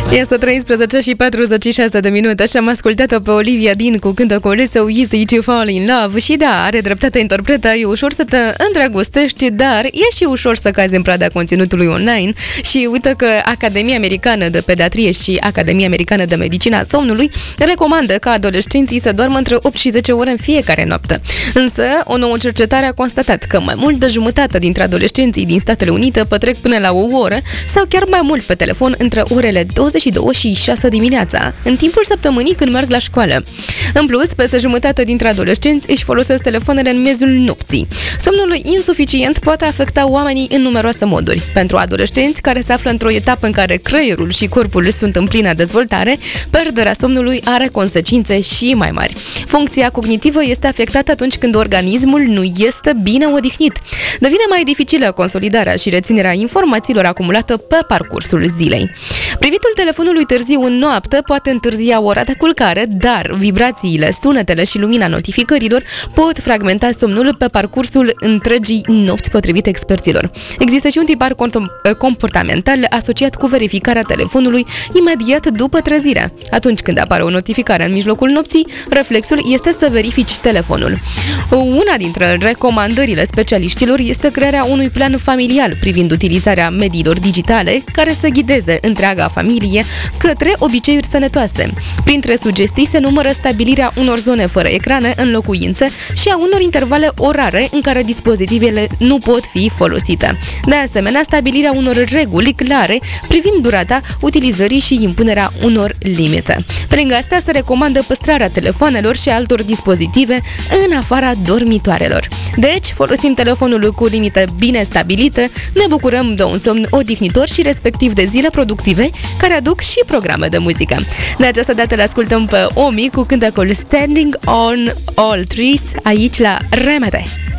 Este 13 și 46 de minute și am ascultat-o pe Olivia Dean cu cântecul său Easy to Fall in Love. Și da, are dreptate interpreta, e ușor să te îndrăgostești, dar e și ușor să cazi în prada conținutului online. Și uite că Academia Americană de Pediatrie și Academia Americană de Medicina a Somnului recomandă ca adolescenții să doarmă între 8 și 10 ore în fiecare noapte. Însă, o nouă cercetare a constatat că mai mult de jumătate dintre adolescenții din Statele Unite petrec până la o oră sau chiar mai mult pe telefon între orele 22 și 6 dimineața, în timpul săptămânii când merg la școală. În plus, peste jumătate dintre adolescenți își folosesc telefoanele în miezul nopții. Somnul insuficient poate afecta oamenii în numeroase moduri. Pentru adolescenți care se află într-o etapă în care creierul și corpul sunt în plină dezvoltare, pierderea somnului are consecințe și mai mari. Funcția cognitivă este afectată atunci când organismul nu este bine odihnit. Devine mai dificilă consolidarea și reținerea informațiilor acumulate pe parcursul zilei. Privitul telefonului târziu în noapte poate întârzia ora de culcare, dar vibrațiile, sunetele și lumina notificărilor pot fragmenta somnul pe parcursul întregii nopți, potrivit experților. Există și un tipar comportamental asociat cu verificarea telefonului imediat după trezire. Atunci când apare o notificare în mijlocul nopții, reflexul este să verifici telefonul. Una dintre recomandările specialiștilor este crearea unui plan familial privind utilizarea mediilor digitale care să ghideze întreaga familie către obiceiuri sănătoase. Printre sugestii se numără stabilirea unor zone fără ecrane în locuințe și a unor intervale orare în care dispozitivele nu pot fi folosite. De asemenea, stabilirea unor reguli clare privind durata utilizării și impunerea unor limite. Pe lângă asta se recomandă păstrarea telefoanelor și altor dispozitive în afara dormitoarelor. Deci, folosim telefonul cu limite bine stabilite, ne bucurăm de un somn odihnitor și respectiv de zile productive care aduc și programe de muzică. De această dată le ascultăm pe Omi cu cântecul Standing on All Trees aici la RMT.